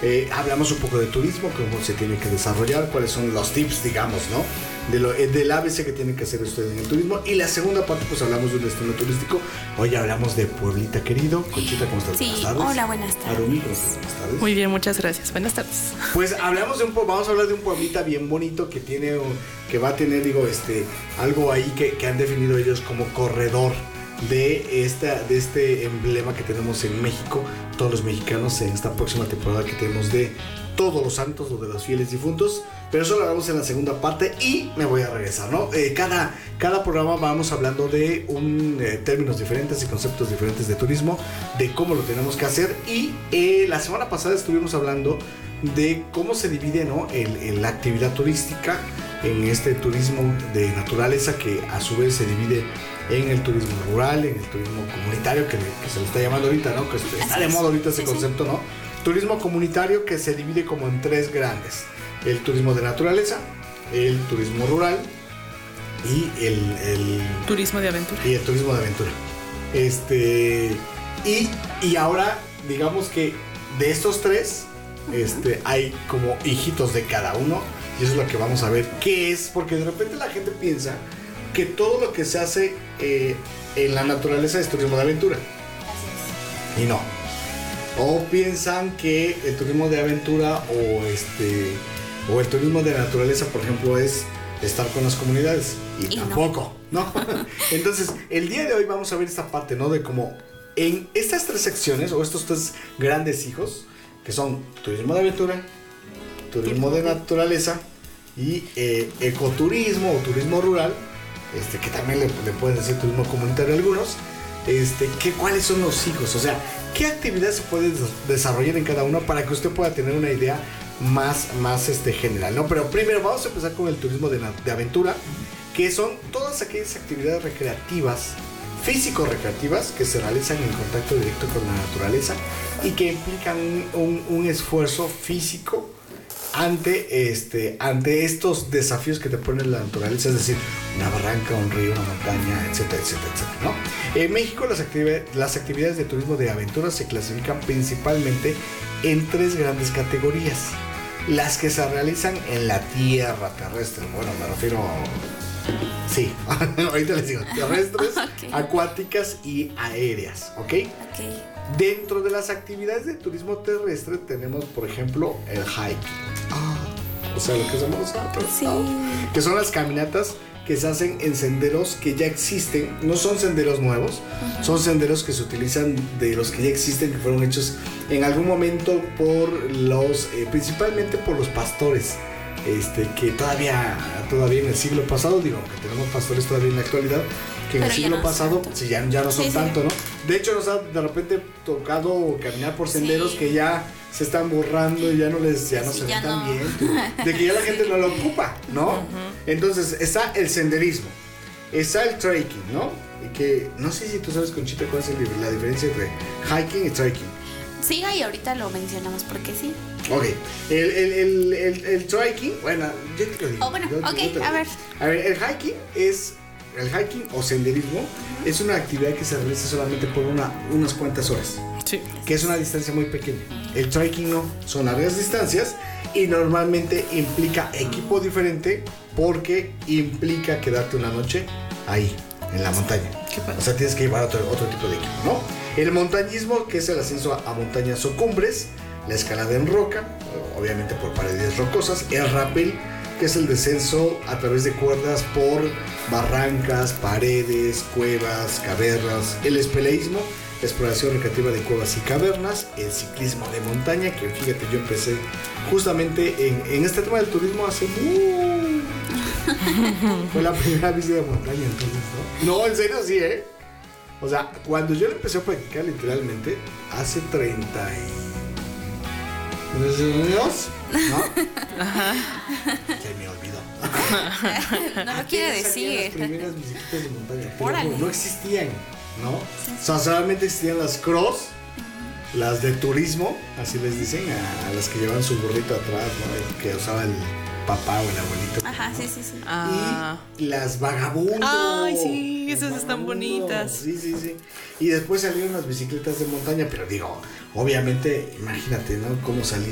Hablamos un poco de turismo, cómo se tiene que desarrollar, cuáles son los tips, digamos, ¿no? Del ABC que tienen que hacer ustedes en el turismo. Y la segunda parte, pues hablamos de un destino turístico. Hoy hablamos de Pueblita querido. Conchita, ¿cómo estás? Sí, buenas tardes. hola, buenas tardes. Arumi, ¿cómo estás? Buenas tardes. Muy bien, muchas gracias. Buenas tardes. Pues hablamos vamos a hablar de un pueblita bien bonito que va a tener, algo ahí que han definido ellos como corredor de este emblema que tenemos en México, todos los mexicanos, en esta próxima temporada que tenemos de Todos los Santos o de los Fieles Difuntos. Pero eso lo hablamos en la segunda parte y me voy a regresar, ¿no? Cada programa vamos hablando de términos diferentes y conceptos diferentes de turismo, de cómo lo tenemos que hacer. Y la semana pasada estuvimos hablando de cómo se divide, ¿no? La actividad turística en este turismo de naturaleza, que a su vez se divide en el turismo rural, en el turismo comunitario, que se le está llamando ahorita, ¿no? Que está de moda ahorita ese concepto, ¿no? Turismo comunitario, que se divide como en tres grandes: el turismo de naturaleza, el turismo rural y el turismo de aventura. Y el turismo de aventura. Y ahora, digamos que de estos tres, hay como hijitos de cada uno. Y eso es lo que vamos a ver qué es, porque de repente la gente piensa que todo lo que se hace en la naturaleza es turismo de aventura. Así es. Y no. O piensan que el turismo de aventura o el turismo de naturaleza, por ejemplo, es estar con las comunidades. Y tampoco, ¿no? Entonces, el día de hoy vamos a ver esta parte, ¿no? De cómo en estas tres secciones, o estos tres grandes hijos, que son turismo de aventura, turismo de naturaleza y ecoturismo o turismo rural, que también le pueden decir turismo comunitario a algunos, ¿cuáles son los hijos? O sea, ¿qué actividades se pueden desarrollar en cada uno para que usted pueda tener una idea más general, ¿no? Pero primero vamos a empezar con el turismo de aventura, que son todas aquellas actividades recreativas, físico-recreativas, que se realizan en contacto directo con la naturaleza y que implican un esfuerzo físico ante estos desafíos que te pone la naturaleza, es decir, una barranca, un río, una montaña, etcétera, etcétera, etcétera, ¿no? En México las actividades de turismo de aventura se clasifican principalmente en tres grandes categorías: las que se realizan en la tierra terrestre, bueno, me refiero sí, ahorita les digo, terrestres, okay, acuáticas y aéreas, ¿ok? Dentro de las actividades de turismo terrestre tenemos, por ejemplo, el hiking. O sea, lo que hacemos nosotros, sí, ¿no? Que son las caminatas que se hacen en senderos que ya existen. No son senderos nuevos, son senderos que se utilizan de los que ya existen, que fueron hechos en algún momento por principalmente por los pastores, que todavía en el siglo pasado, digo, que tenemos pastores todavía en la actualidad, que en el siglo pasado sí, ya no son tanto, ¿no? De hecho, nos ha de repente tocado caminar por senderos que ya se están borrando y ya no se ven tan bien, de que ya la gente no lo ocupa, ¿no? Entonces está el senderismo, está el trekking, ¿no? Y que no sé si tú sabes, Conchita, cuál es la diferencia entre hiking y trekking. Sí, y ahorita lo mencionamos porque sí. Ok, el trekking, bueno, yo te lo digo. A ver, el hiking o senderismo es una actividad que se realiza solamente por unas cuantas horas. Sí. Que es una distancia muy pequeña. El trekking no, son largas distancias y normalmente implica equipo diferente, porque implica quedarte una noche ahí, en la montaña. O sea, tienes que llevar otro tipo de equipo, ¿no? El montañismo, que es el ascenso a montañas o cumbres, la escalada en roca, obviamente por paredes rocosas, el rappel, que es el descenso a través de cuerdas por barrancas, paredes, cuevas, cavernas, el espeleísmo, la exploración recreativa de cuevas y cavernas, el ciclismo de montaña, que fíjate, yo empecé justamente en este tema del turismo hace fue la primera bici de montaña, entonces, ¿no? No, en serio, sí, o sea, cuando yo lo empecé a practicar literalmente hace 30 años, ¿no? Se me olvidó. No lo quiere decir. Las primeras bicicletas de montaña, pero no existían, ¿no? O sea, solamente existían las cross, las de turismo, así les dicen, a las que llevan su burrito atrás, ¿no? Que usaba el papá o el abuelito. Ajá, ¿no? sí. Y las vagabundos. Ay, sí, esas están bonitas. Sí. Y después salieron las bicicletas de montaña, pero digo, obviamente, imagínate, ¿no? Cómo salían